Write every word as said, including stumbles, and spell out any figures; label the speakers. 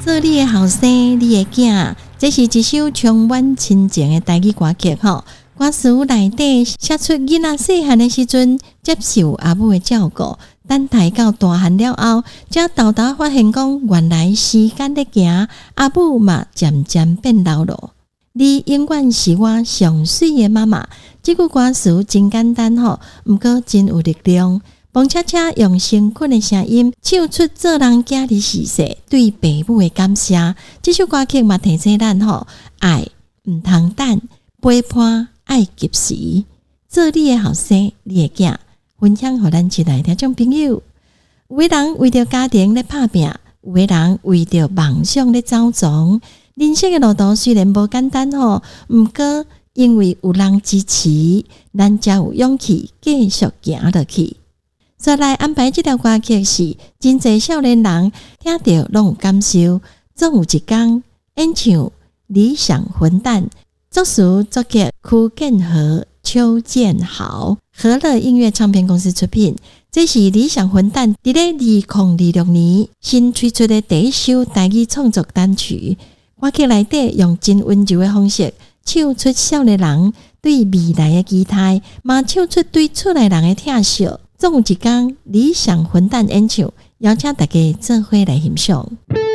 Speaker 1: 做你的后生，你的囝，这是一首充满亲情的台语歌曲吼。歌词内底写出囡仔细汉的时阵接受阿母的照顾，等大到大汉了后，才豆豆发现讲，原来时间在行，阿母嘛渐渐变老了。你永远是我上水的妈妈。这句歌词真简单吼，不过真有力量。蹦恰恰用诚恳的声音唱出做人家的事实，对父母的感谢。这首歌曲嘛提醒咱吼，爱唔通等，陪伴爱及时。做你的后生，你的囝，分享给咱一来听众朋友。有的人为着家庭咧打拼，有的人为着梦想咧走总。人生的路途虽然无简单吼，毋过因为有人支持，咱才有勇气继续行落去。再来安排这条歌曲是真侪少年人听到拢有感受，总有一天演唱理想混蛋，作词作曲柯建和、邱建豪，和乐音乐唱片公司出品。这是理想混蛋伫咧二零二六年新推出的第一首台语创作单曲。歌曲内底用真温柔的方式唱出少年人对未来的期待，嘛唱出对厝内人的疼惜。总有一天理想混蛋演唱，邀请大家做伙来欣赏。